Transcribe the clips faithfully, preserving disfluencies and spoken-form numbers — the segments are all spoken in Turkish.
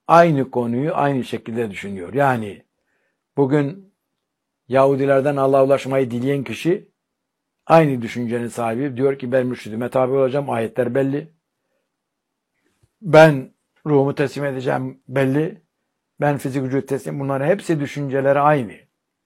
aynı konuyu aynı şekilde düşünüyor. Yani bugün Yahudilerden Allah'a ulaşmayı dileyen kişi aynı düşüncenin sahibi. Diyor ki ben mürşidime tabi olacağım. Ayetler belli. Ben ruhumu teslim edeceğim belli. Ben fizik vücut teslim. Bunların hepsi düşünceleri aynı.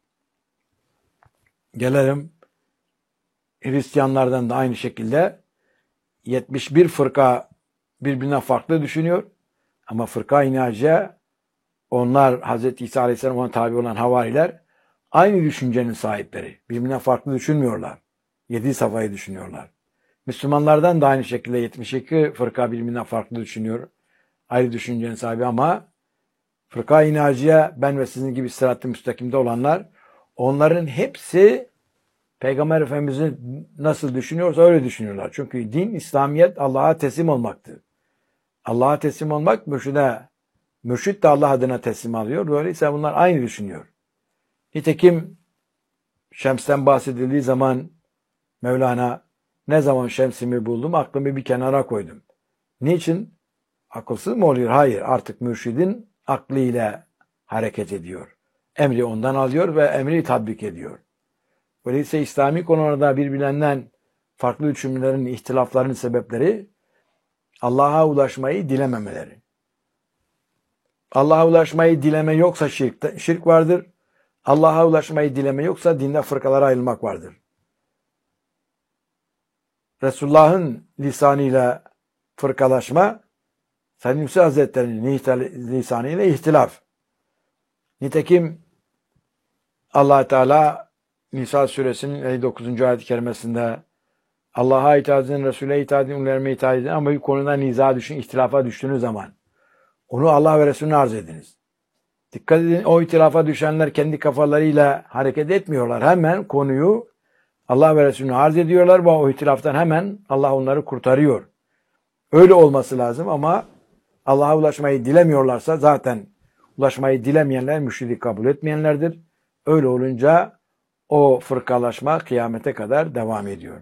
Gelelim Hristiyanlardan da aynı şekilde yetmiş bir fırka birbirinden farklı düşünüyor. Ama fırka-i naciye, onlar Hazreti İsa Aleyhisselam'a tabi olan havariler aynı düşüncenin sahipleri. Birbirinden farklı düşünmüyorlar. Yedi safhayı düşünüyorlar. Müslümanlardan da aynı şekilde yetmiş iki fırka birbirinden farklı düşünüyor. Ayrı düşüncenin sahibi ama fırka-i naciye, ben ve sizin gibi sırat-ı müstakimde olanlar, onların hepsi Peygamber Efendimiz'i nasıl düşünüyorsa öyle düşünüyorlar. Çünkü din, İslamiyet Allah'a teslim olmaktır. Allah'a teslim olmak mürşide, mürşid de Allah adına teslim alıyor. Böyleyse bunlar aynı düşünüyor. Nitekim Şems'ten bahsedildiği zaman Mevlana, ne zaman Şems'imi buldum aklımı bir kenara koydum. Niçin? Akılsız mı oluyor? Hayır. Artık mürşidin aklıyla hareket ediyor. Emri ondan alıyor ve emri tatbik ediyor. Öyleyse İslami konularda birbirlerinden farklı düşünmelerin, ihtilafların sebepleri Allah'a ulaşmayı dilememeleri. Allah'a ulaşmayı dileme yoksa şirk, şirk vardır. Allah'a ulaşmayı dileme yoksa dinde fırkalara ayrılmak vardır. Resulullah'ın lisanıyla fırkalaşma, Said Nursi Hazretleri'nin lisanıyla ihtilaf. Nitekim Allah Teala Nisa suresinin elli dokuzuncu ayet-i kerimesinde Allah'a itaat edin, Resul'e itaat edin, ulema itaat edin ama bir konuda niza düşün, ihtilafa düştüğünüz zaman onu Allah ve Resulüne arz ediniz. Dikkat edin, o ihtilafa düşenler kendi kafalarıyla hareket etmiyorlar. Hemen konuyu Allah ve Resulüne arz ediyorlar ve o ihtilaftan hemen Allah onları kurtarıyor. Öyle olması lazım ama Allah'a ulaşmayı dilemiyorlarsa zaten ulaşmayı dilemeyenler mürşidi kabul etmeyenlerdir. Öyle olunca o fırkalaşma kıyamete kadar devam ediyor.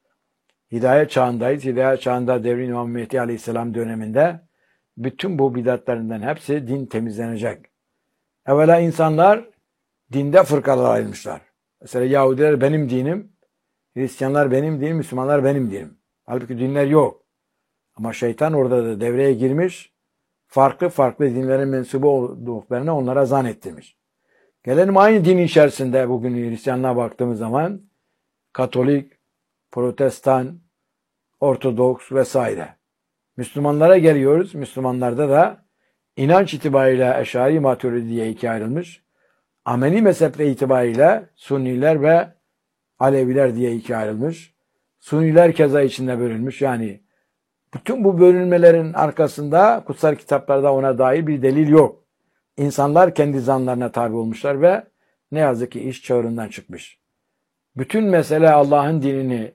Hidayet çağındayız. Hidayet çağında devrin İmam Mehdi Aleyhisselam döneminde bütün bu bidatlerinden hepsi din temizlenecek. Evvela insanlar dinde fırkalara ayrılmışlar. Mesela Yahudiler benim dinim, Hristiyanlar benim dinim, Müslümanlar benim dinim. Halbuki dinler yok. Ama şeytan orada da devreye girmiş, farklı farklı dinlerin mensubu olduklarını onlara zannettirmiş. Gelelim aynı din içerisinde bugün Hristiyanlığa baktığımız zaman Katolik, Protestan, Ortodoks vesaire. Müslümanlara geliyoruz. Müslümanlarda da inanç itibariyle Eşari Maturidi diye ikiye ayrılmış. Ameli mezhepleri itibariyle Sunniler ve Aleviler diye ikiye ayrılmış. Sunniler keza içinde bölünmüş. Yani bütün bu bölünmelerin arkasında kutsal kitaplarda ona dair bir delil yok. İnsanlar kendi zanlarına tabi olmuşlar ve ne yazık ki iş çığırından çıkmış. Bütün mesele Allah'ın dinini,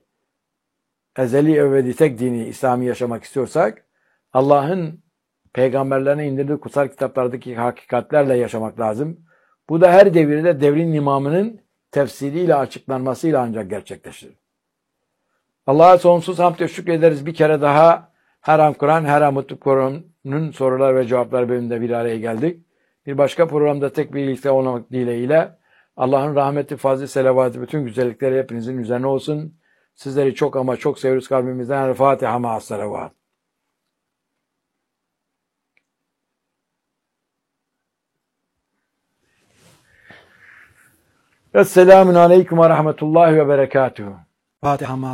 ezeli evvedi tek dini İslam'ı yaşamak istiyorsak Allah'ın peygamberlerine indirdiği kutsal kitaplardaki hakikatlerle yaşamak lazım. Bu da her devirde devrin imamının tefsiriyle açıklanmasıyla ancak gerçekleşir. Allah'a sonsuz hamd ve şükrederiz. Bir kere daha Her Kur'an, Her Mutlu Kur'an'ın sorular ve cevaplar bölümünde bir araya geldik. Bir başka programda tek birlikte olmak dileğiyle Allah'ın rahmeti, fazlı, selavatı, bütün güzellikleri hepinizin üzerine olsun. Sizleri çok ama çok seviyoruz kalbimizden. El Fatiha ma'as salavat. Esselamun aleyküm ve rahmetullahi ve berekatuhu. Fatiha